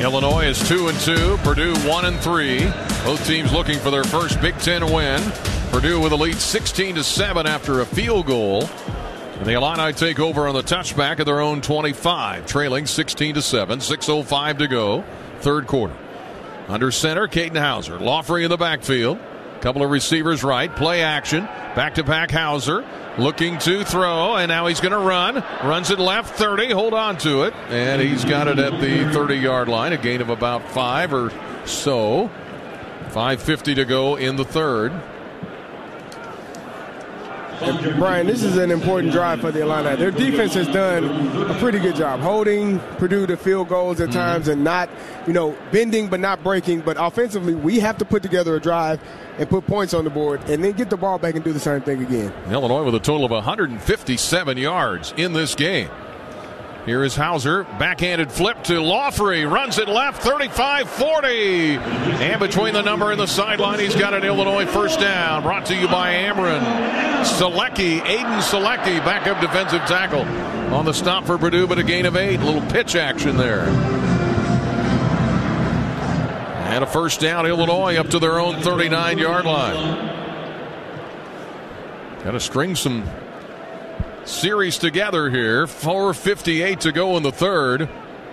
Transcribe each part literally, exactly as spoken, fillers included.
Illinois is two and two. Purdue one and three. Both teams looking for their first Big Ten win. Purdue with a lead sixteen to seven after a field goal. And the Illini take over on the touchback of their own twenty-five, trailing sixteen to seven. six oh five to go, third quarter. Under center, Caden Hauser. Lawfrey in the backfield. Couple of receivers right. Play action. Back-to-back Hauser. Looking to throw, and now he's going to run. Runs it left, thirty. Hold on to it. And he's got it at the thirty-yard line. A gain of about five or so. five fifty to go in the third. And Brian, this is an important drive for the Illini. Their defense has done a pretty good job holding Purdue to field goals at times and not, you know, bending but not breaking. But offensively, we have to put together a drive and put points on the board and then get the ball back and do the same thing again. Illinois with a total of one hundred fifty-seven yards in this game. Here is Hauser, backhanded flip to Lawfrey, runs it left, thirty-five forty. And between the number and the sideline, he's got an Illinois first down. Brought to you by Ameren. Selecki, Aiden Selecki, backup defensive tackle on the stop for Purdue, but a gain of eight. A little pitch action there. And a first down, Illinois up to their own thirty-nine-yard line. Got to string some series together here. four fifty-eight to go in the third.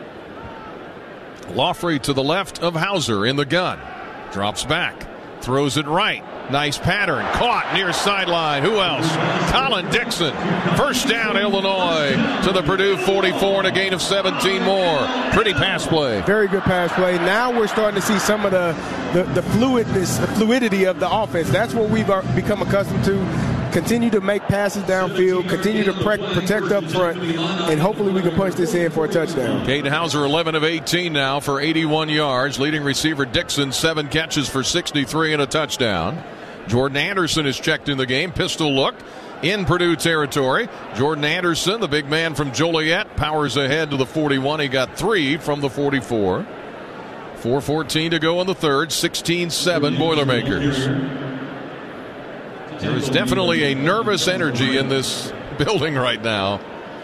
Lawfrey to the left of Hauser in the gun. Drops back. Throws it right. Nice pattern. Caught near sideline. Who else? Colin Dixon. First down, Illinois to the Purdue forty-four and a gain of seventeen more. Pretty pass play. Very good pass play. Now we're starting to see some of the, the, the fluidness, the fluidity of the offense. That's what we've become accustomed to. Continue to make passes downfield, continue to pre- protect up front, and hopefully we can punch this in for a touchdown. Caden Hauser, eleven of eighteen now for eighty-one yards. Leading receiver Dixon, seven catches for sixty-three and a touchdown. Jordan Anderson is checked in the game. Pistol look in Purdue territory. Jordan Anderson, the big man from Joliet, powers ahead to the forty-one. He got three from the forty-four. four fourteen to go in the third. sixteen seven Boilermakers. There is definitely a nervous energy in this building right now.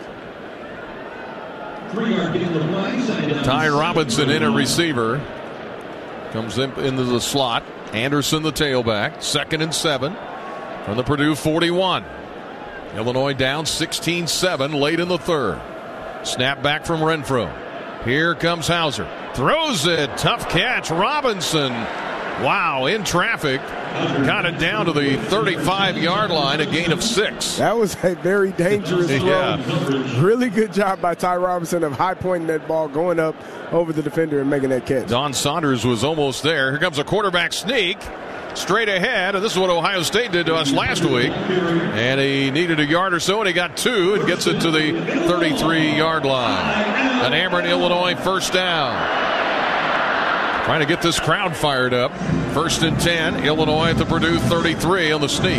Ty Robinson in a receiver. Comes in, into the slot. Anderson the tailback. Second and seven from the Purdue forty-one. Illinois down sixteen seven late in the third. Snap back from Renfro. Here comes Hauser. Throws it. Tough catch. Robinson. Wow, in traffic. Got it down to the thirty-five-yard line, a gain of six. That was a very dangerous throw. Yeah. Really good job by Ty Robinson of high-pointing that ball, going up over the defender and making that catch. Don Saunders was almost there. Here comes a quarterback sneak. Straight ahead, and this is what Ohio State did to us last week. And he needed a yard or so, and he got two and gets it to the thirty-three-yard line. An Ameren, Illinois first down. Trying to get this crowd fired up. First and ten, Illinois at the Purdue thirty-three on the sneak.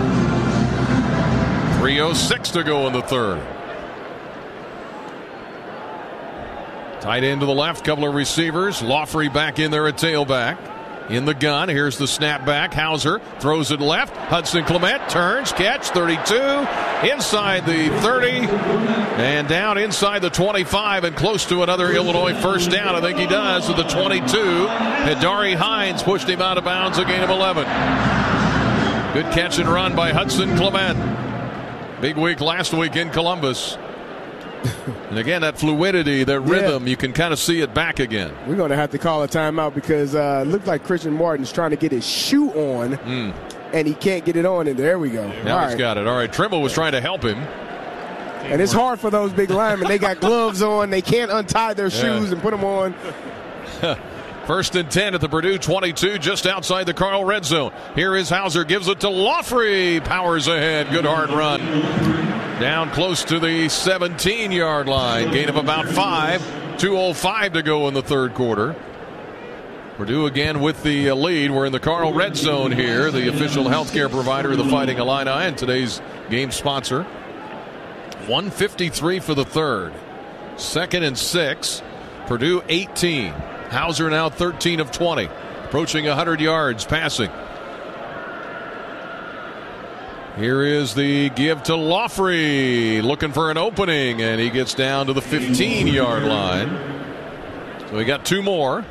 three oh six to go in the third. Tight end to the left, couple of receivers. Lawfrey back in there at tailback. In the gun, here's the snap back. Hauser throws it left. Hudson Clement turns, catch, thirty-two. Inside the thirty. And down inside the twenty-five and close to another Illinois first down. I think he does at the twenty-two. Hidari Hines pushed him out of bounds, a gain of eleven. Good catch and run by Hudson Clement. Big week last week in Columbus. And again, that fluidity, that rhythm, yeah. You can kind of see it back again. We're going to have to call a timeout because uh, it looked like Christian Martin's trying to get his shoe on, mm. and he can't get it on, and there we go. Now All he's right. got it. All right, Trimble was trying to help him. And it's hard for those big linemen. They got gloves on. They can't untie their shoes yeah. and put them on. First and ten at the Purdue twenty-two, just outside the Carl red zone. Here is Hauser, gives it to Lawfrey. Powers ahead. Good hard run. Down close to the seventeen-yard line. Gain of about five. two oh five to go in the third quarter. Purdue again with the lead. We're in the Carl red zone here, the official healthcare provider of the Fighting Illini and today's game sponsor. one fifty-three for the third. Second and six. Purdue eighteen. Hauser now thirteen of twenty. Approaching one hundred yards passing. Here is the give to Lawfrey. Looking for an opening, and he gets down to the fifteen-yard line. So we got two more.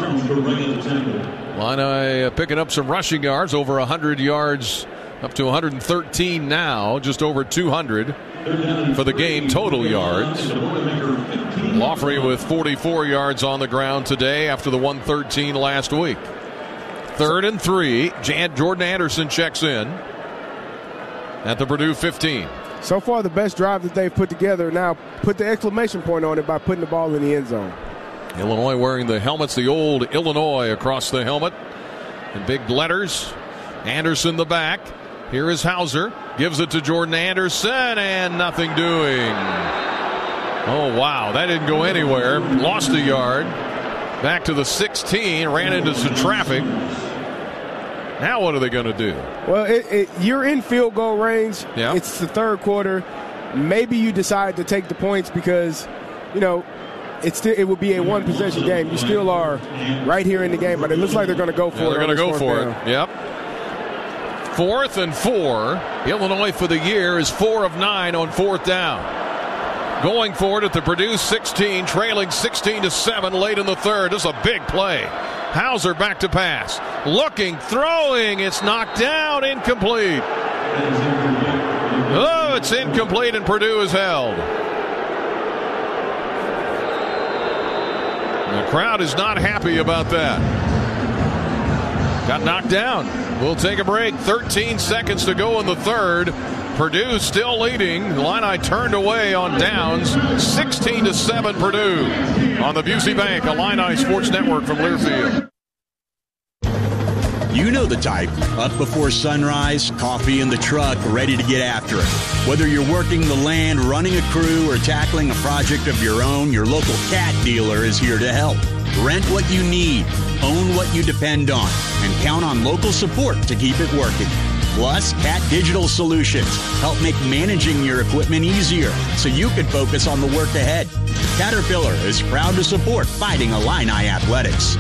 Illini picking up some rushing yards, over one hundred yards, up to one hundred thirteen now, just over two hundred for the game total yards. Laughery with forty-four yards on the ground today after the one thirteen last week. Third and three. Jan Jordan Anderson checks in at the Purdue fifteen. So far, the best drive that they've put together. Now, put the exclamation point on it by putting the ball in the end zone. Illinois wearing the helmets, the old Illinois across the helmet in big letters. Anderson the back. Here is Hauser. Gives it to Jordan Anderson, and nothing doing. Oh, wow. That didn't go anywhere. Lost a yard. Back to the sixteen. Ran into some traffic. Now what are they going to do? Well, it, it, you're in field goal range. Yeah. It's the third quarter. Maybe you decide to take the points because, you know, it's still, it would be a one-possession game. You still are right here in the game, but it looks like they're going to go for yeah, it. They're going to go for down. it. Yep. Fourth and four. Illinois for the year is four of nine on fourth down. Going for it at the Purdue sixteen, trailing sixteen to seven late in the third. This is a big play. Hauser back to pass. Looking, throwing. It's knocked down, incomplete. Oh, it's incomplete, and Purdue is held. The crowd is not happy about that. Got knocked down. We'll take a break. thirteen seconds to go in the third. Purdue still leading. Illini turned away on downs. sixteen to seven Purdue on the Busey Bank Illini Sports Network from Learfield. You know the type. Up before sunrise, coffee in the truck, ready to get after it. Whether you're working the land, running a crew, or tackling a project of your own, your local Cat dealer is here to help. Rent what you need, own what you depend on, and count on local support to keep it working. Plus, Cat Digital Solutions help make managing your equipment easier so you can focus on the work ahead. Caterpillar is proud to support Fighting Illini Athletics.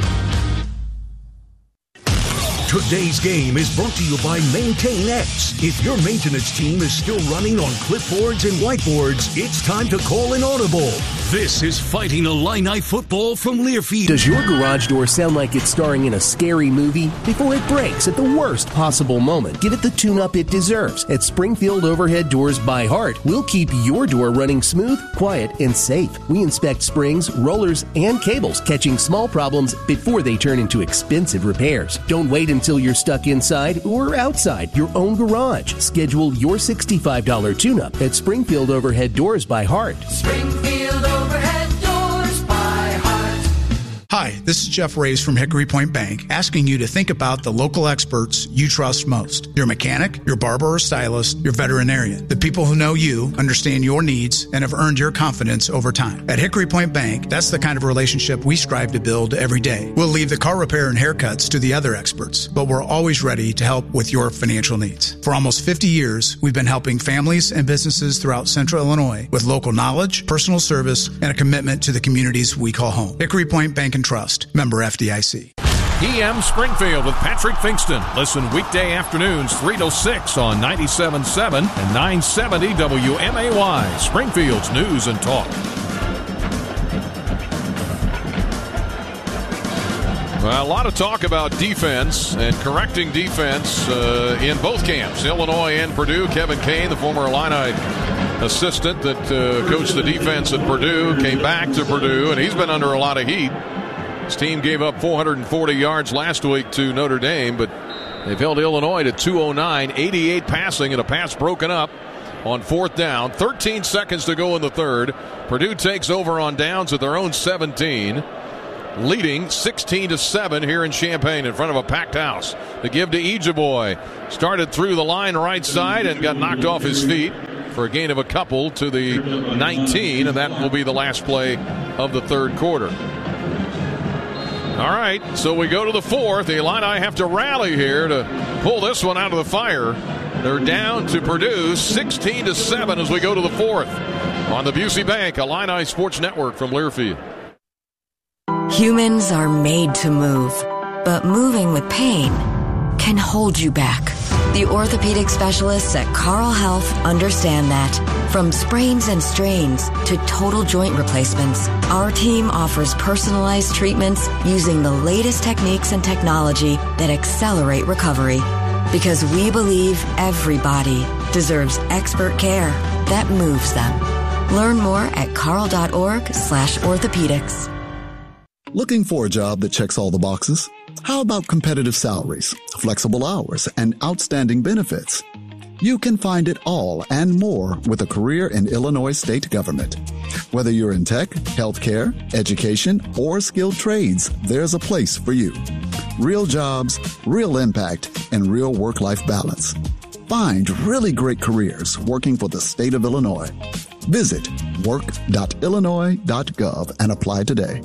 Today's game is brought to you by MaintainX. If your maintenance team is still running on clipboards and whiteboards, it's time to call an audible. This is Fighting Illini football from Learfield. Does your garage door sound like it's starring in a scary movie? Before it breaks at the worst possible moment, give it the tune-up it deserves. At Springfield Overhead Doors by Heart, we'll keep your door running smooth, quiet, and safe. We inspect springs, rollers, and cables, catching small problems before they turn into expensive repairs. Don't wait until you're stuck inside or outside your own garage. Schedule your sixty-five dollars tune-up at Springfield Overhead Doors by Heart. Springfield Overhead Doors by Heart. Hi, this is Jeff Rays from Hickory Point Bank, asking you to think about the local experts you trust most. Your mechanic, your barber or stylist, your veterinarian. The people who know you, understand your needs, and have earned your confidence over time. At Hickory Point Bank, that's the kind of relationship we strive to build every day. We'll leave the car repair and haircuts to the other experts, but we're always ready to help with your financial needs. For almost fifty years, we've been helping families and businesses throughout Central Illinois with local knowledge, personal service, and a commitment to the communities we call home. Hickory Point Bank and Trust, member F D I C. P M Springfield with Patrick Finkston. Listen weekday afternoons three to six on ninety-seven point seven and nine seventy W M A Y, Springfield's News and Talk. Well, a lot of talk about defense and correcting defense uh, in both camps, Illinois and Purdue. Kevin Kane, the former Illini assistant that uh, coached the defense at Purdue, came back to Purdue, and he's been under a lot of heat. His team gave up four hundred forty yards last week to Notre Dame, but they've held Illinois to two oh nine, eighty-eight passing, and a pass broken up on fourth down. thirteen seconds to go in the third. Purdue takes over on downs at their own seventeen, leading sixteen to seven here in Champaign in front of a packed house. The give to Ejeboy. Started through the line right side and got knocked off his feet for a gain of a couple to the nineteen, and that will be the last play of the third quarter. All right, so we go to the fourth. The Illini have to rally here to pull this one out of the fire. They're down to Purdue sixteen to seven as we go to the fourth on the Busey Bank Illini Sports Network from Learfield. Humans are made to move, but moving with pain can hold you back. The orthopedic specialists at Carl Health understand that. From sprains and strains to total joint replacements, our team offers personalized treatments using the latest techniques and technology that accelerate recovery. Because we believe everybody deserves expert care that moves them. Learn more at carl.org slash orthopedics. Looking for a job that checks all the boxes? How about competitive salaries, flexible hours, and outstanding benefits? You can find it all and more with a career in Illinois state government. Whether you're in tech, healthcare, education, or skilled trades, there's a place for you. Real jobs, real impact, and real work-life balance. Find really great careers working for the state of Illinois. Visit work dot illinois dot gov and apply today.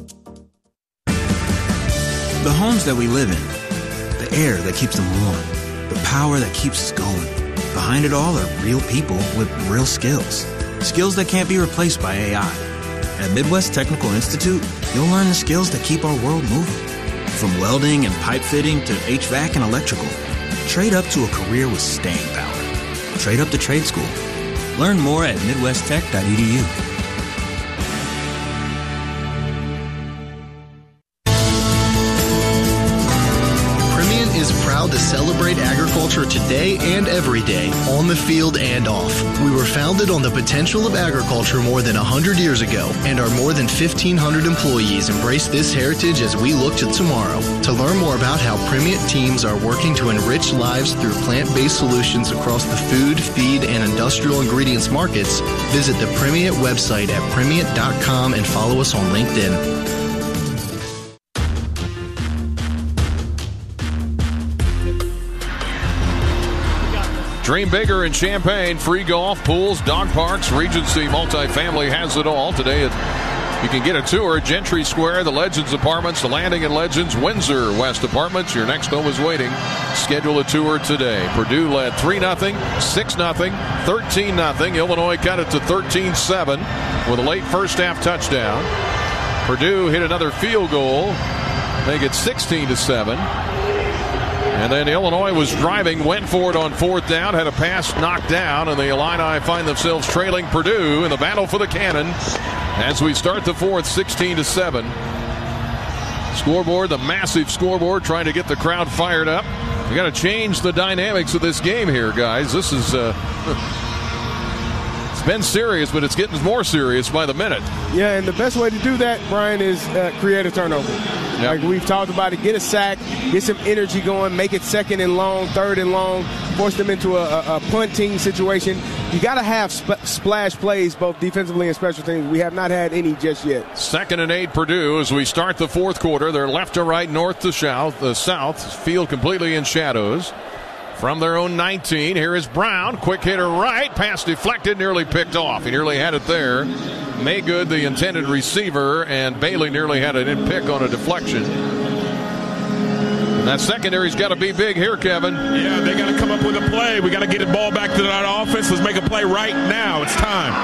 The homes that we live in, the air that keeps them warm, the power that keeps us going. Behind it all are real people with real skills. Skills that can't be replaced by A I. At Midwest Technical Institute, you'll learn the skills that keep our world moving. From welding and pipe fitting to H V A C and electrical. Trade up to a career with staying power. Trade up to trade school. Learn more at midwest tech dot e d u. Is proud to celebrate agriculture today and every day, on the field and off. We were founded on the potential of agriculture more than one hundred years ago, and our more than fifteen hundred employees embrace this heritage as we look to tomorrow. To learn more about how Primient teams are working to enrich lives through plant-based solutions across the food, feed, and industrial ingredients markets, visit the Primient website at primient dot com and follow us on LinkedIn. Dream bigger in Champaign. Free golf, pools, dog parks, Regency Multifamily has it all. Today you can get a tour at Gentry Square, the Legends Apartments, the Landing and Legends, Windsor West Apartments. Your next home is waiting. Schedule a tour today. Purdue led three nothing, six nothing, thirteen nothing. Illinois cut it to thirteen seven with a late first half touchdown. Purdue hit another field goal, make it sixteen to seven. And then Illinois was driving, went for it on fourth down, had a pass knocked down, and the Illini find themselves trailing Purdue in the battle for the cannon as we start the fourth, sixteen to seven. Scoreboard, the massive scoreboard, trying to get the crowd fired up. We got to change the dynamics of this game here, guys. This is uh, it's been serious, but it's getting more serious by the minute. Yeah, and the best way to do that, Brian, is uh, create a turnover. Yep. Like we've talked about it, get a sack, get some energy going, make it second and long, third and long, force them into a, a, a punting situation. You got to have sp- splash plays both defensively and special teams. We have not had any just yet. Second and eight, Purdue, as we start the fourth quarter. They're left to right, north to south. The south field completely in shadows. From their own nineteen, here is Brown. Quick hitter right. Pass deflected, nearly picked off. He nearly had it there. Maygood, the intended receiver, and Bailey nearly had an pick on a deflection. And that secondary's got to be big here, Kevin. Yeah, they got to come up with a play. We got to get the ball back to that offense. Let's make a play right now. It's time.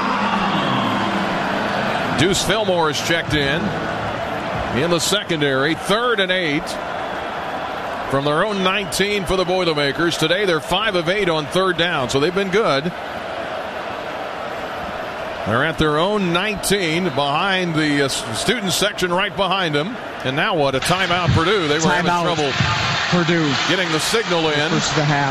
Deuce Fillmore is checked in in the secondary. Third and eight. From their own nineteen for the Boilermakers. Today they're five of eight on third down, so they've been good. They're at their own nineteen behind the uh, student section right behind them. And now what? A timeout Purdue. They were Time having out. trouble Purdue getting the signal in. First of the half.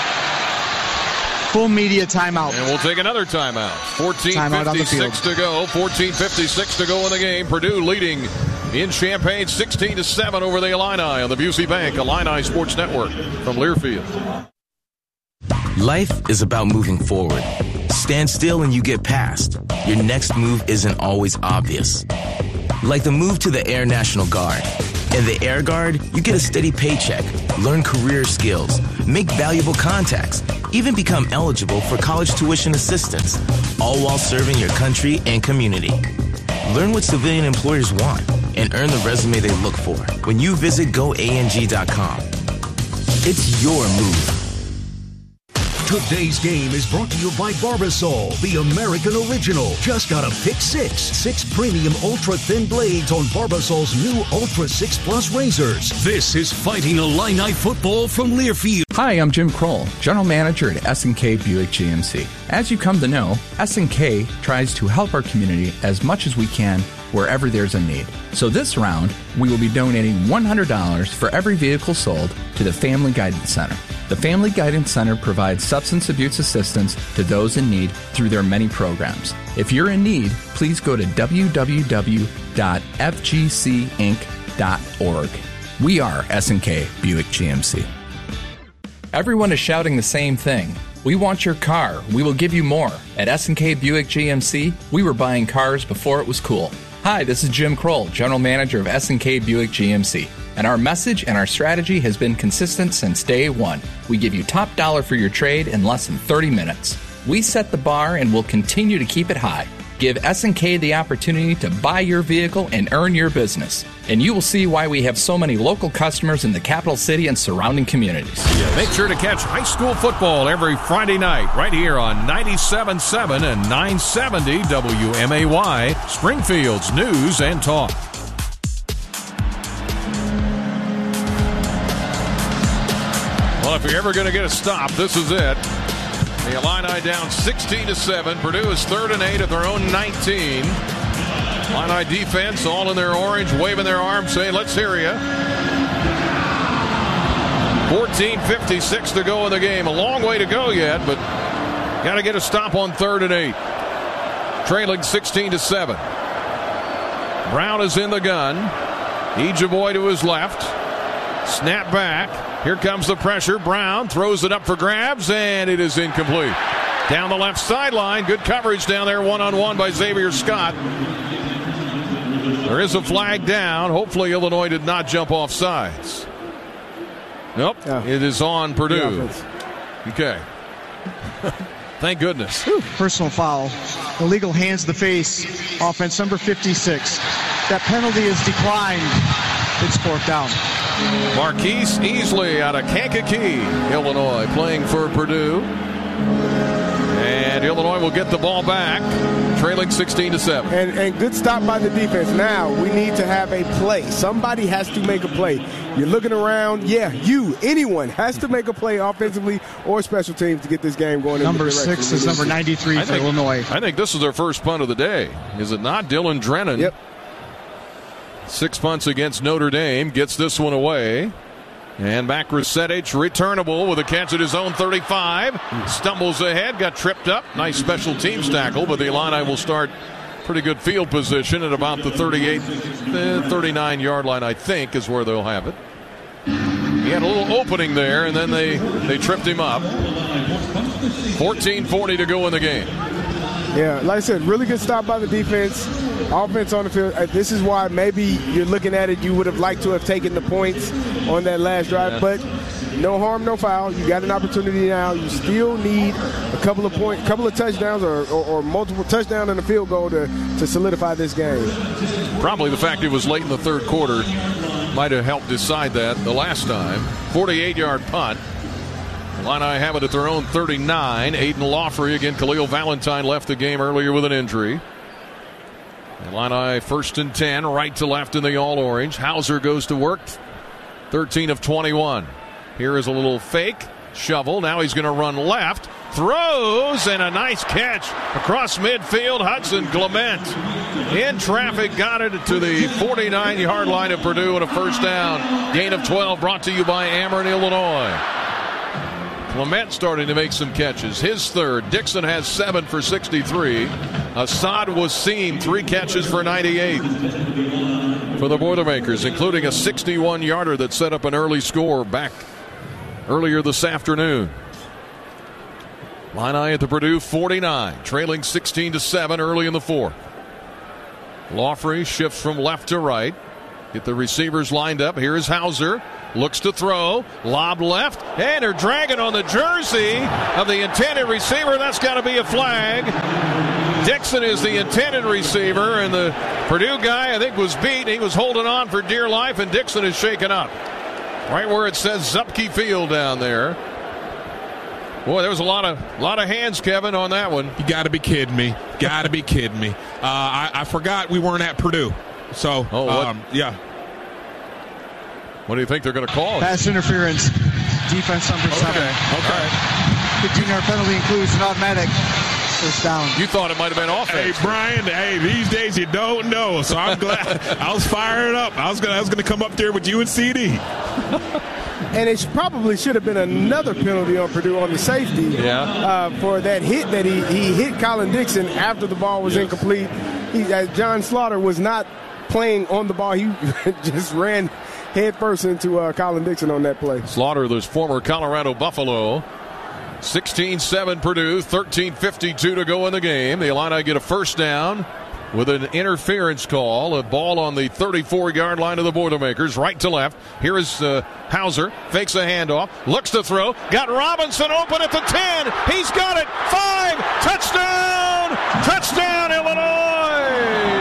Full media timeout. And we'll take another timeout. fourteen fifty-six to go. fourteen fifty-six to go in the game. Purdue leading in Champaign sixteen to seven over the Illini on the Busey Bank Illini Sports Network from Learfield. Life is about moving forward. Stand still and you get past. Your next move isn't always obvious. Like the move to the Air National Guard. In the Air Guard, you get a steady paycheck, learn career skills, make valuable contacts, even become eligible for college tuition assistance, all while serving your country and community. Learn what civilian employers want and earn the resume they look for when you visit go A N G dot com. It's your move. Today's game is brought to you by Barbasol, the American original. Just got a pick six. Six premium ultra-thin blades on Barbasol's new Ultra six Plus razors. This is Fighting Illini football from Learfield. Hi, I'm Jim Kroll, General Manager at S and K Buick G M C. As you come to know, S and K tries to help our community as much as we can wherever there's a need. So this round, we will be donating one hundred dollars for every vehicle sold to the Family Guidance Center. The Family Guidance Center provides substance abuse assistance to those in need through their many programs. If you're in need, please go to w w w dot f g c inc dot org. We are S and K Buick G M C. Everyone is shouting the same thing. We want your car. We will give you more. At S and K Buick G M C, we were buying cars before it was cool. Hi, this is Jim Kroll, General Manager of S and K Buick G M C. And our message and our strategy has been consistent since day one. We give you top dollar for your trade in less than thirty minutes. We set the bar and will continue to keep it high. Give S and K the opportunity to buy your vehicle and earn your business. And you will see why we have so many local customers in the capital city and surrounding communities. Make sure to catch high school football every Friday night right here on ninety-seven point seven and nine seventy W M A Y, Springfield's News and Talk. Well, if you're ever going to get a stop, this is it. The Illini down sixteen to seven. Purdue is third and eight at their own nineteen. Illini defense all in their orange, waving their arms, saying, let's hear you. fourteen fifty-six to go in the game. A long way to go yet, but got to get a stop on third and eight. Trailing sixteen to seven. Brown is in the gun. Ejavoy to his left. Snap back. Here comes the pressure. Brown throws it up for grabs, and it is incomplete. Down the left sideline. Good coverage down there, one-on-one by Xavier Scott. There is a flag down. Hopefully Illinois did not jump off sides. Nope. Yeah. It is on Purdue. Okay. Thank goodness. Whew. Personal foul. Illegal hands to the face. Offense number fifty-six. That penalty is declined. It's fourth down. Marquise Easley out of Kankakee, Illinois, playing for Purdue. And Illinois will get the ball back, trailing sixteen to seven. And, and good stop by the defense. Now we need to have a play. Somebody has to make a play. You're looking around. Yeah, you, anyone has to make a play offensively or special teams to get this game going. Number in the six is number ninety-three for Illinois. I think this is their first punt of the day. Is it not? Dylan Drennan. Yep. Six punts against Notre Dame. Gets this one away. And back Rusetic, returnable with a catch at his own thirty-five. Stumbles ahead, got tripped up. Nice special teams tackle, but the Illini will start pretty good field position at about the thirty-eight, thirty-nine yard line, I think, is where they'll have it. He had a little opening there, and then they, they tripped him up. fourteen forty to go in the game. Yeah, like I said, really good stop by the defense. Offense on the field. This is why maybe you're looking at it, you would have liked to have taken the points on that last drive, yeah. But no harm, no foul. You got an opportunity now. You still need a couple of point, couple of touchdowns or, or, or multiple touchdowns and a field goal to, to solidify this game. Probably the fact it was late in the third quarter might have helped decide that the last time. forty-eight yard punt. Illini have it at their own thirty-nine. Aiden Lawfrey, again, Khalil Valentine left the game earlier with an injury. Illini first and ten, right to left in the all-orange. Hauser goes to work, thirteen of twenty-one. Here is a little fake shovel. Now he's going to run left. Throws, and a nice catch across midfield. Hudson Clement in traffic, got it to the forty-nine yard line of Purdue, and a first down. Gain of twelve brought to you by Ameren, Illinois. Clement starting to make some catches. His third. Dixon has seven for sixty-three. Assad Wasim, three catches for ninety-eight for the Boilermakers, including a sixty-one yarder that set up an early score back earlier this afternoon. Illini at the Purdue forty-nine, trailing sixteen to seven early in the fourth. Lawfrey shifts from left to right. Get the receivers lined up. Here is Hauser. Looks to throw. Lob left. And they're dragging on the jersey of the intended receiver. That's got to be a flag. Dixon is the intended receiver, and the Purdue guy, I think, was beat. He was holding on for dear life, and Dixon is shaken up. Right where it says Zupke Field down there. Boy, there was a lot of lot of hands, Kevin, on that one. You got to be kidding me. Got to be kidding me. Uh, I, I forgot we weren't at Purdue. So, oh, what? Um, yeah. What do you think they're going to call? Pass interference. Defense number okay. seven. Okay. fifteen-yard penalty includes an automatic first down. You thought it might have been offense. Hey, Brian, hey, these days you don't know. So I'm glad. I was firing up. I was going I was gonna come up there with you and C D. And it probably should have been another penalty on Purdue on the safety yeah. uh, for that hit that he, he hit Colin Dixon after the ball was yes. incomplete. He, uh, John Slaughter was not playing on the ball. He just ran head first into uh, Colin Dixon on that play. Slaughter, this former Colorado Buffalo. sixteen seven Purdue, thirteen fifty-two to go in the game. The Illini get a first down with an interference call. A ball on the thirty-four-yard line of the Boilermakers, right to left. Here is uh, Hauser, fakes a handoff, looks to throw, got Robinson open at the ten. He's got it. Five. Touchdown. Touchdown, Illinois.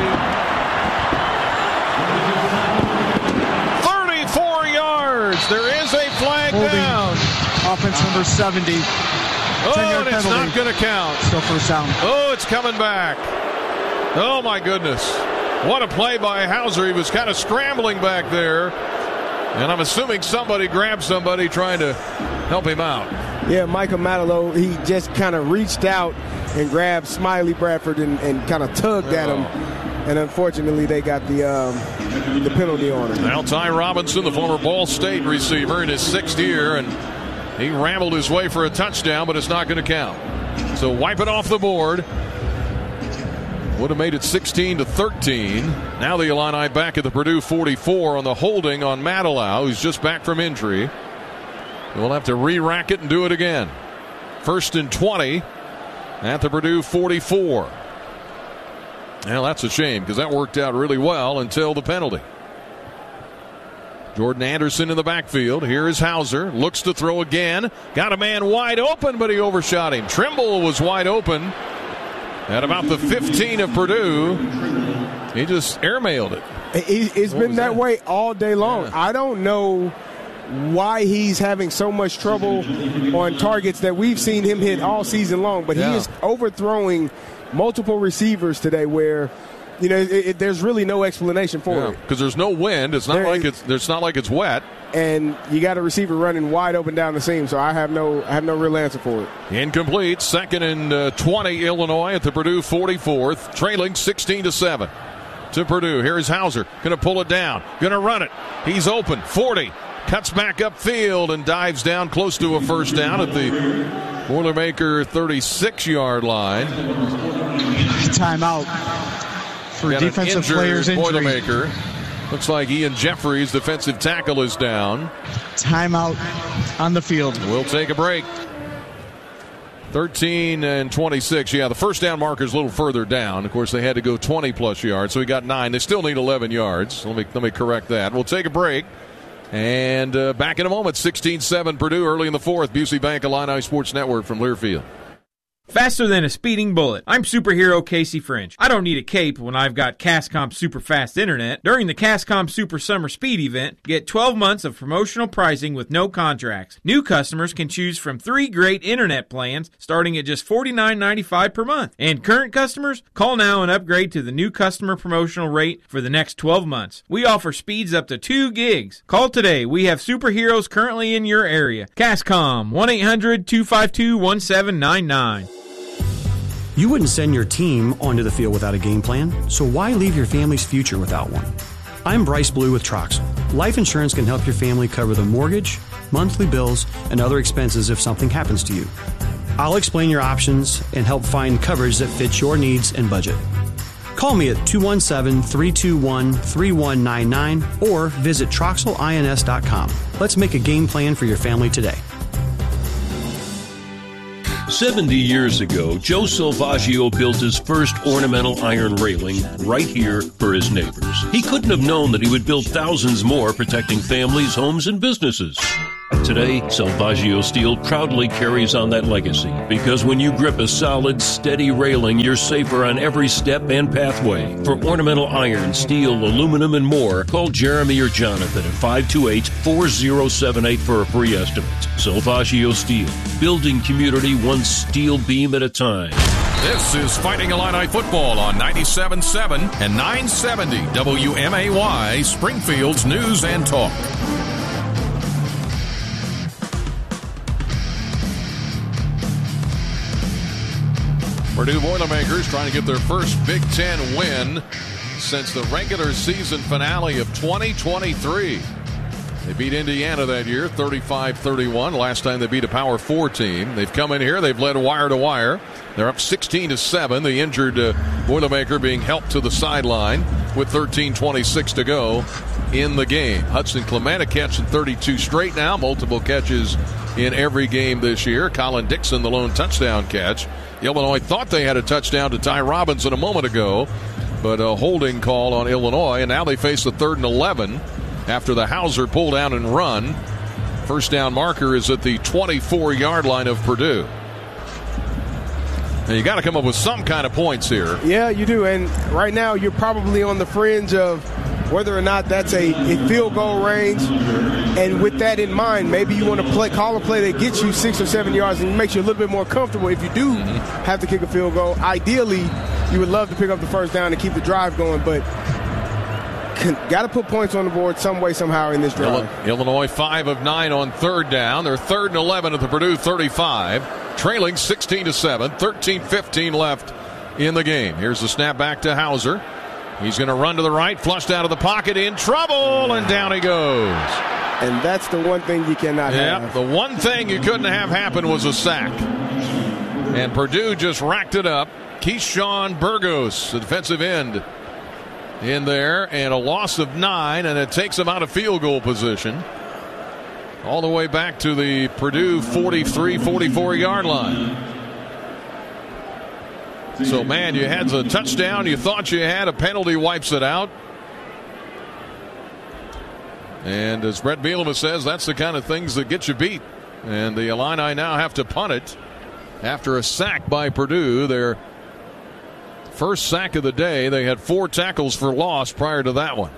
thirty-four yards. There is a flag Holding. down. Offense number seventy. Oh, and it's penalty. Not going to count. Still first down. Oh, it's coming back. Oh, my goodness. What a play by Hauser. He was kind of scrambling back there. And I'm assuming somebody grabbed somebody trying to help him out. Yeah, Michael Matalo, he just kind of reached out and grabbed Smiley Bradford and, and kind of tugged oh. at him. And unfortunately, they got the um, the penalty on him. Now, Ty Robinson, the former Ball State receiver in his sixth year, and he rambled his way for a touchdown, but it's not going to count. So wipe it off the board. Would have made it sixteen to thirteen. Now the Illini back at the Purdue forty-four on the holding on Matalau, who's just back from injury. We'll have to re-rack it and do it again. First and twenty at the Purdue forty-four. Well, that's a shame because that worked out really well until the penalty. Jordan Anderson in the backfield. Here is Hauser. Looks to throw again. Got a man wide open, but he overshot him. Trimble was wide open at about the fifteen of Purdue. He just airmailed it. It's been that, that way all day long. Yeah. I don't know why he's having so much trouble on targets that we've seen him hit all season long, but yeah. he is overthrowing multiple receivers today where you know, it, it, there's really no explanation for yeah, it because there's no wind. It's not there, like it's. It's not like it's wet. And you got a receiver running wide open down the seam. So I have no. I have no real answer for it. Incomplete. Second and uh, twenty. Illinois at the Purdue forty-fourth, trailing sixteen to seven to Purdue. Here's Hauser. Going to pull it down. Going to run it. He's open. forty. Cuts back upfield and dives down close to a first down at the Boilermaker thirty-six-yard line. Timeout. For Got defensive players injury. Boilermaker. Looks like Ian Jeffries, defensive tackle, is down. Timeout on the field. We'll take a break. thirteen and twenty-six. Yeah, the first down marker's a little further down. Of course, they had to go twenty-plus yards, so we got nine. They still need eleven yards. Let me, let me correct that. We'll take a break. And uh, back in a moment, sixteen seven Purdue early in the fourth. Busey Bank, Illini Sports Network from Learfield. Faster than a speeding bullet. I'm superhero Casey French. I don't need a cape when I've got Cascom Super Fast Internet. During the Cascom Super Summer Speed event, get twelve months of promotional pricing with no contracts. New customers can choose from three great internet plans starting at just forty-nine ninety-five per month. And current customers, call now and upgrade to the new customer promotional rate for the next twelve months. We offer speeds up to two gigs. Call today. We have superheroes currently in your area. Cascom, one eight hundred two five two one seven nine nine. You wouldn't send your team onto the field without a game plan, so why leave your family's future without one? I'm Bryce Blue with Troxel. Life insurance can help your family cover the mortgage, monthly bills, and other expenses if something happens to you. I'll explain your options and help find coverage that fits your needs and budget. Call me at two one seven, three two one, three one nine nine or visit Troxel Ins dot com. Let's make a game plan for your family today. seventy years ago, Joe Silvaggio built his first ornamental iron railing right here for his neighbors. He couldn't have known that he would build thousands more protecting families, homes, and businesses. Today, Salvaggio Steel proudly carries on that legacy because when you grip a solid, steady railing, you're safer on every step and pathway. For ornamental iron, steel, aluminum, and more, call Jeremy or Jonathan at five two eight, four zero seven eight for a free estimate. Salvaggio Steel, building community one steel beam at a time. This is Fighting Illini football on ninety-seven point seven and nine seventy W M A Y, Springfield's News and Talk. Purdue Boilermakers trying to get their first Big Ten win since the regular season finale of twenty twenty-three. They beat Indiana that year, thirty-five thirty-one. Last time they beat a Power Four team. They've come in here. They've led wire to wire. They're up sixteen to seven. The injured uh, Boilermaker being helped to the sideline with thirteen twenty-six to go in the game. Hudson Clement catching thirty-two straight now. Multiple catches in every game this year. Colin Dixon, the lone touchdown catch. Illinois thought they had a touchdown to Ty Robinson a moment ago, but a holding call on Illinois, and now they face a third and eleven after the Hauser pull down and run. First down marker is at the twenty-four-yard line of Purdue. Now you got to come up with some kind of points here. Yeah, you do, and right now you're probably on the fringe of whether or not that's a, a field goal range. And with that in mind, maybe you want to play, call a play that gets you six or seven yards and makes you a little bit more comfortable if you do mm-hmm. have to kick a field goal. Ideally, you would love to pick up the first down and keep the drive going, but got to put points on the board some way, somehow in this drive. Illinois five of nine on third down. They're third and eleven at the Purdue thirty-five, trailing sixteen to seven, thirteen fifteen left in the game. Here's the snap back to Hauser. He's going to run to the right, flushed out of the pocket, in trouble, and down he goes. And that's the one thing you cannot yeah, have. The one thing you couldn't have happen was a sack. And Purdue just racked it up. Keyshawn Burgos, the defensive end, in there, and a loss of nine, and it takes them out of field goal position. All the way back to the Purdue forty-three, forty-four-yard line. So, man, you had the touchdown. You thought you had a penalty, wipes it out. And as Brett Bielema says, that's the kind of things that get you beat. And the Illini now have to punt it after a sack by Purdue. Their first sack of the day. They had four tackles for loss prior to that one.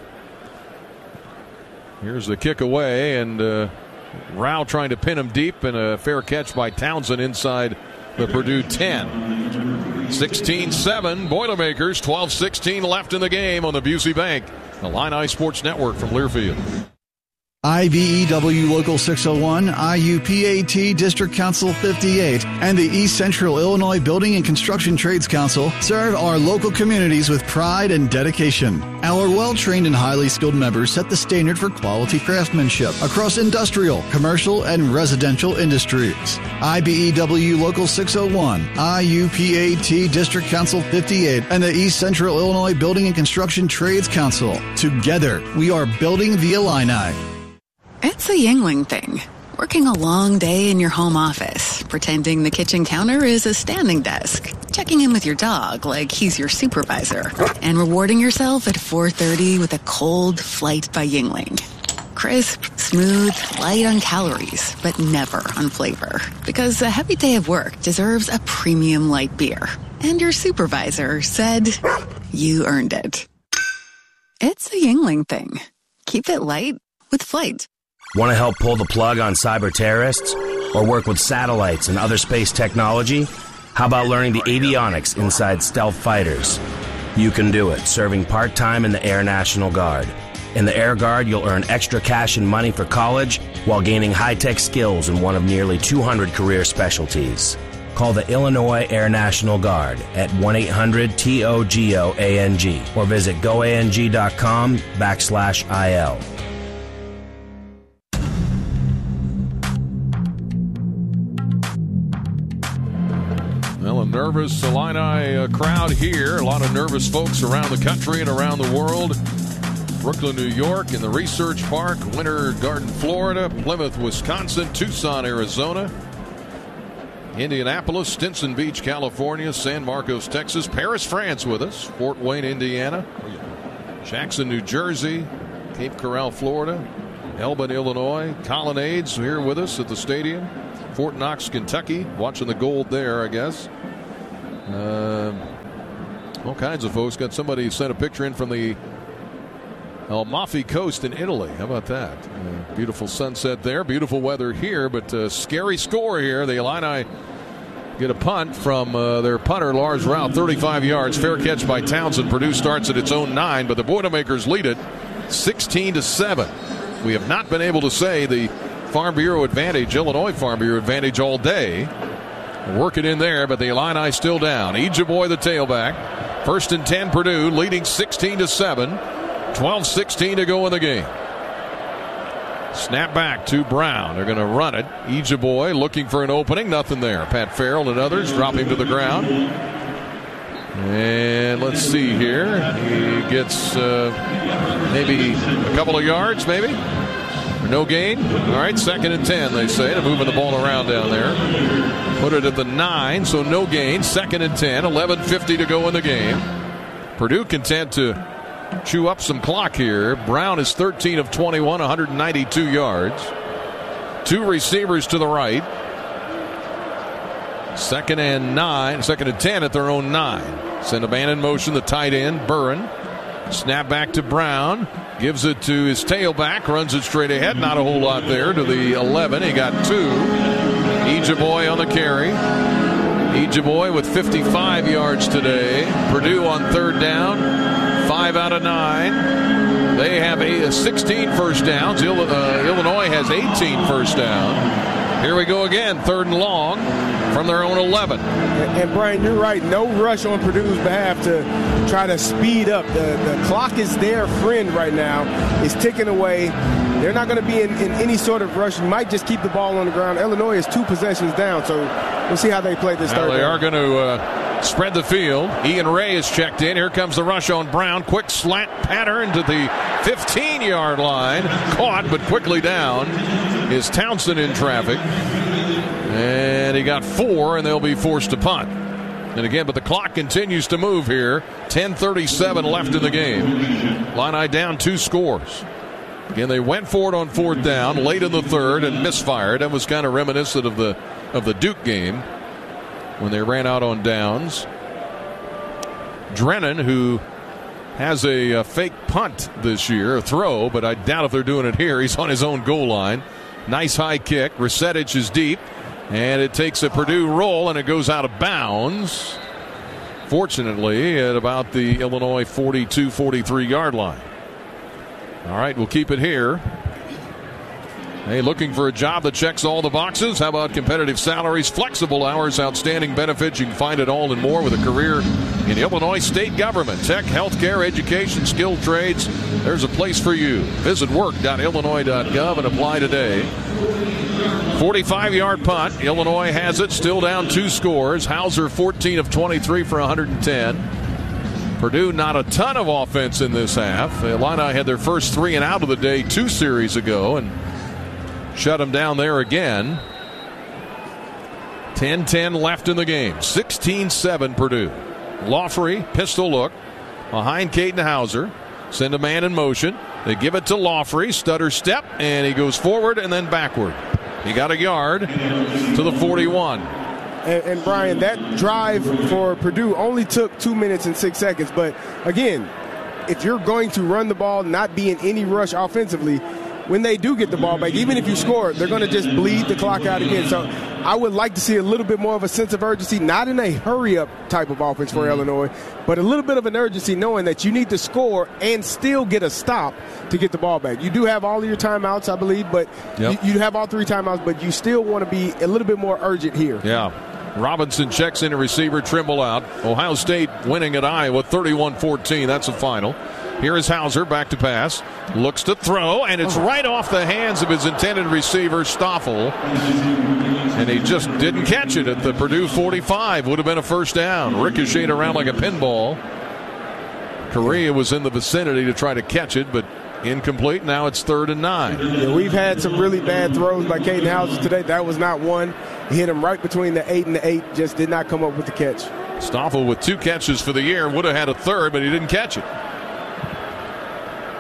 Here's the kick away, and uh, Rao trying to pin him deep, and a fair catch by Townsend inside the Purdue ten. sixteen seven, Boilermakers, twelve sixteen left in the game on the Busey Bank Illini Sports Network from Learfield. I V E W Local six oh one, I U P A T District Council fifty-eight, and the East Central Illinois Building and Construction Trades Council serve our local communities with pride and dedication. Our well-trained and highly skilled members set the standard for quality craftsmanship across industrial, commercial, and residential industries. I B E W Local six oh one, I U P A T District Council fifty-eight, and the East Central Illinois Building and Construction Trades Council. Together, we are building the Illini. It's a Yingling thing. Working a long day in your home office, pretending the kitchen counter is a standing desk, checking in with your dog like he's your supervisor, and rewarding yourself at four thirty with a cold Flight by Yingling. Crisp, smooth, light on calories, but never on flavor. Because a heavy day of work deserves a premium light beer. And your supervisor said you earned it. It's a Yingling thing. Keep it light with Flight. Want to help pull the plug on cyber terrorists? Or work with satellites and other space technology? How about learning the avionics inside stealth fighters? You can do it, serving part-time in the Air National Guard. In the Air Guard, you'll earn extra cash and money for college while gaining high-tech skills in one of nearly two hundred career specialties. Call the Illinois Air National Guard at one eight hundred T O G O A N G or visit goang.com backslash IL. Well, a nervous Illini uh, crowd here. A lot of nervous folks around the country and around the world. Brooklyn, New York, in the Research Park, Winter Garden, Florida, Plymouth, Wisconsin, Tucson, Arizona, Indianapolis, Stinson Beach, California, San Marcos, Texas, Paris, France with us, Fort Wayne, Indiana, Jackson, New Jersey, Cape Coral, Florida, Elbin, Illinois. Colonnades here with us at the stadium. Fort Knox, Kentucky. Watching the gold there, I guess. Uh, all kinds of folks. Got somebody sent a picture in from the Amalfi Coast in Italy. How about that? Uh, beautiful sunset there. Beautiful weather here, but uh, scary score here. The Illini get a punt from uh, their punter, Lars Rout, thirty-five yards. Fair catch by Townsend. Purdue starts at its own nine, but the Boilermakers lead it sixteen to seven. We have not been able to say the Farm Bureau advantage, Illinois Farm Bureau advantage all day. Work it in there, but the Illini still down. Ejeboy, the tailback. First and ten, Purdue leading sixteen to seven. twelve sixteen to go in the game. Snap back to Brown. They're going to run it. Ejeboy looking for an opening. Nothing there. Pat Farrell and others drop him to the ground. And let's see here. He gets uh, maybe a couple of yards, maybe. No gain. All right, second and ten, they say. They're moving the ball around down there. Put it at the nine, so no gain. Second and ten. eleven fifty to go in the game. Purdue content to chew up some clock here. Brown is thirteen of twenty-one, one hundred ninety-two yards. Two receivers to the right. Second and nine, second and ten at their own nine. Send a man in motion, the tight end, Burren. Snap back to Brown. Gives it to his tailback, runs it straight ahead. Not a whole lot there to the eleven. He got two. Ejeboy on the carry. Ejeboy with fifty-five yards today. Purdue on third down. Five out of nine. They have a sixteen first downs. Uh, Illinois has eighteen first down. Here we go again. Third and long from their own eleven. And, and Brian, you're right. No rush on Purdue's behalf to try to speed up. The, the clock is their friend right now. It's ticking away. They're not going to be in, in any sort of rush. You might just keep the ball on the ground. Illinois is two possessions down, so we'll see how they play this well, third They down. are going to uh, spread the field. Ian Ray is checked in. Here comes the rush on Brown. Quick slant pattern to the fifteen-yard line. Caught, but quickly down is Townsend in traffic. And he got four, and they'll be forced to punt. And again, but the clock continues to move here. ten thirty-seven left in the game. Illini down two scores. Again, they went for it on fourth down late in the third and misfired. That was kind of reminiscent of the of the Duke game when they ran out on downs. Drennan, who has a, a fake punt this year, a throw, but I doubt if they're doing it here. He's on his own goal line. Nice high kick. Resetich is deep, and it takes a Purdue roll, and it goes out of bounds. Fortunately, at about the Illinois forty-two forty-three yard line. All right, we'll keep it here. Hey, looking for a job that checks all the boxes? How about competitive salaries, flexible hours, outstanding benefits? You can find it all and more with a career in Illinois state government. Tech, healthcare, education, skilled trades. There's a place for you. Visit work dot illinois dot gov and apply today. forty-five yard punt. Illinois has it, still down two scores. Hauser fourteen of twenty-three for one hundred ten. Purdue not a ton of offense in this half. The Illini had their first three and out of the day two series ago and shut them down there again. ten ten left in the game. sixteen seven Purdue. Lawfrey, pistol look behind Caden Hauser. Send a man in motion. They give it to Lawfrey. Stutter step, and he goes forward and then backward. He got a yard to the forty-one. And, and Brian, that drive for Purdue only took two minutes and six seconds. But again, if you're going to run the ball, not be in any rush offensively, when they do get the ball back, even if you score, they're going to just bleed the clock out again. So I would like to see a little bit more of a sense of urgency, not in a hurry-up type of offense for mm-hmm. Illinois, but a little bit of an urgency knowing that you need to score and still get a stop to get the ball back. You do have all of your timeouts, I believe, but yep. you, you have all three timeouts, but you still want to be a little bit more urgent here. Yeah. Robinson checks in a receiver, Trimble out. Ohio State winning at Iowa thirty-one fourteen. That's the final. Here is Hauser back to pass. Looks to throw, and it's right off the hands of his intended receiver, Stoffel. And he just didn't catch it at the Purdue forty-five. Would have been a first down. Ricocheted around like a pinball. Correa was in the vicinity to try to catch it, but incomplete. Now it's third and nine. Yeah, we've had some really bad throws by Caden Hauser today. That was not one. He hit him right between the eight and the eight. Just did not come up with the catch. Stoffel with two catches for the year. Would have had a third, but he didn't catch it.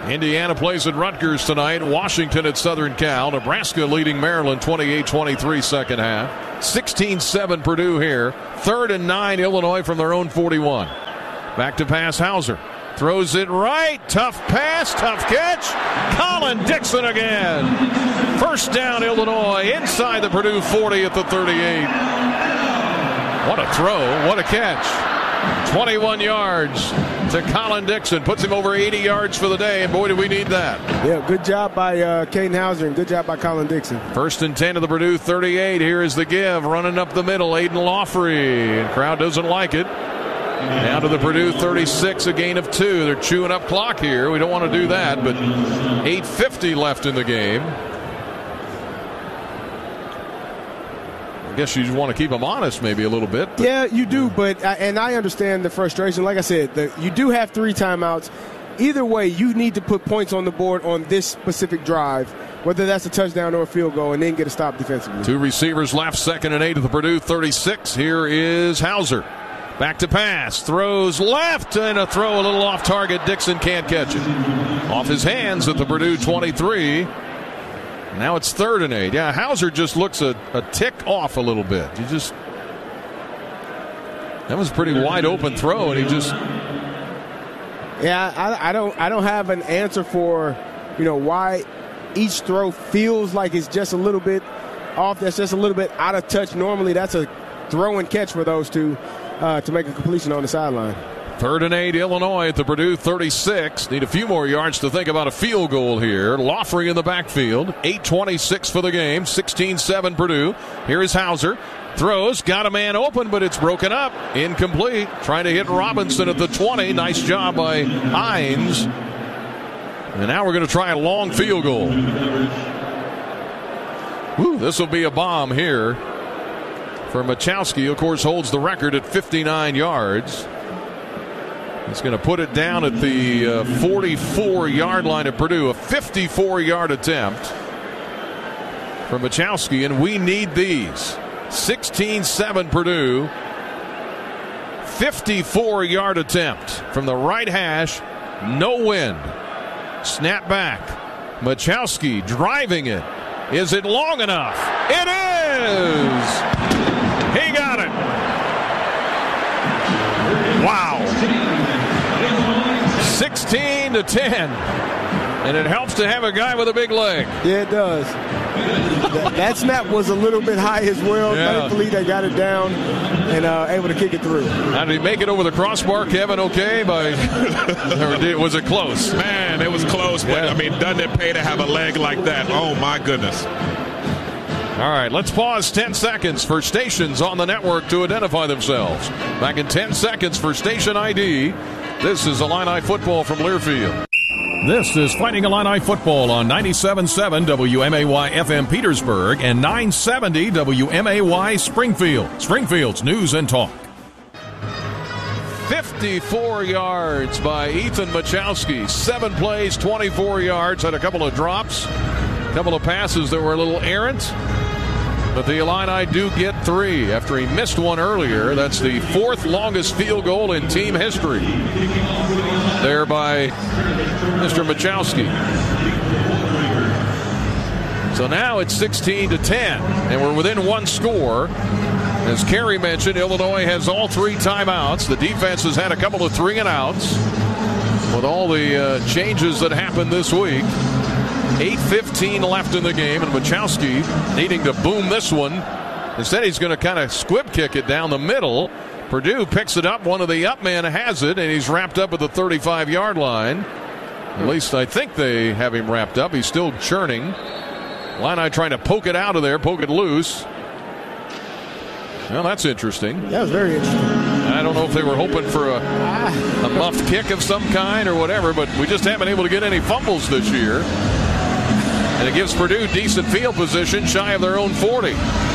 Indiana plays at Rutgers tonight. Washington at Southern Cal. Nebraska leading Maryland twenty-eight twenty-three second half. sixteen seven Purdue here. Third and nine Illinois from their own forty-one. Back to pass Hauser. Throws it right. Tough pass. Tough catch. Colin Dixon again. First down Illinois inside the Purdue forty at the thirty-eight. What a throw. What a catch. twenty-one yards to Colin Dixon. Puts him over eighty yards for the day, and boy, do we need that. Yeah, good job by uh, Caden Hauser, and good job by Colin Dixon. First and ten to the Purdue thirty-eight. Here is the give. Running up the middle, Aiden Lawfrey. And crowd doesn't like it. Down to the Purdue thirty-six, a gain of two. They're chewing up clock here. We don't want to do that, but eight fifty left in the game. I guess you just want to keep them honest maybe a little bit. Yeah, you do, but and I understand the frustration. Like I said, the, you do have three timeouts. Either way, you need to put points on the board on this specific drive, whether that's a touchdown or a field goal, and then get a stop defensively. Two receivers left, second and eight at the Purdue thirty-six. Here is Hauser. Back to pass, throws left, and a throw a little off target. Dixon can't catch it. Off his hands at the Purdue twenty-three. Now it's third and eight. Yeah, Hauser just looks a, a tick off a little bit. He just that was a pretty wide open throw, and he just yeah. I, I don't I don't have an answer for you know why each throw feels like it's just a little bit off. That's just a little bit out of touch. Normally, that's a throw and catch for those two. Uh, to make a completion on the sideline. Third and eight, Illinois at the Purdue thirty-six. Need a few more yards to think about a field goal here. Lawfrey in the backfield. eight twenty-six for the game. sixteen seven Purdue. Here is Hauser. Throws. Got a man open, but it's broken up. Incomplete. Trying to hit Robinson at the twenty. Nice job by Hines. And now we're going to try a long field goal. Woo, this will be a bomb here. For Machowski, of course, holds the record at fifty-nine yards. He's going to put it down at the uh, forty-four yard line of Purdue. A fifty-four yard attempt for Machowski, and we need these. sixteen seven Purdue. fifty-four yard attempt from the right hash. No wind. Snap back. Machowski driving it. Is it long enough? It is! He got it. Wow. sixteen to ten. And it helps to have a guy with a big leg. Yeah, it does. that, that snap was a little bit high as well. Yeah. Thankfully, they got it down and uh, able to kick it through. How did he make it over the crossbar, Kevin? Okay, by or did, was it close? Man, it was close. But Yeah. I mean, doesn't it pay to have a leg like that? Oh my goodness. All right, let's pause ten seconds for stations on the network to identify themselves. Back in ten seconds for station I D. This is Illini football from Learfield. This is Fighting Illini football on ninety-seven point seven W M A Y F M Petersburg and nine seventy W M A Y Springfield. Springfield's news and talk. fifty-four yards by Ethan Machowski. Seven plays, twenty-four yards. Had a couple of drops, a couple of passes that were a little errant. But the Illini do get three after he missed one earlier. That's the fourth longest field goal in team history. There by Mister Machowski. So now it's sixteen to ten, and we're within one score. As Kerry mentioned, Illinois has all three timeouts. The defense has had a couple of three and outs with all the uh, changes that happened this week. eight fifteen left in the game, and Machowski needing to boom this one. Instead, he's going to kind of squib kick it down the middle. Purdue picks it up. One of the up men has it, and he's wrapped up at the thirty-five yard line. At least I think they have him wrapped up. He's still churning. Illini trying to poke it out of there, poke it loose. Well, that's interesting. That was very interesting. I don't know if they were hoping for a, a muffed kick of some kind or whatever, but we just haven't been able to get any fumbles this year. And it gives Purdue decent field position, shy of their own forty.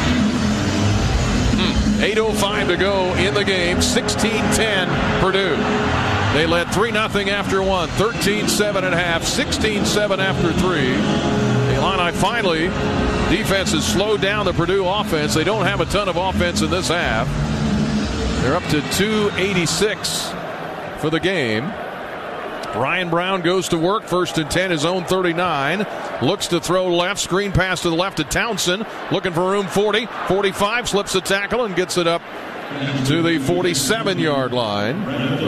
Hmm. eight oh five to go in the game. sixteen ten Purdue. They led three nothing after one. thirteen seven at half. sixteen seven after three. The Illini finally, defense has slowed down the Purdue offense. They don't have a ton of offense in this half. They're up to two eighty-six for the game. Ryan Brown goes to work. First and ten, his own thirty-nine. Looks to throw left. Screen pass to the left to Townsend. Looking for room forty. forty-five, slips a tackle and gets it up to the forty-seven-yard line.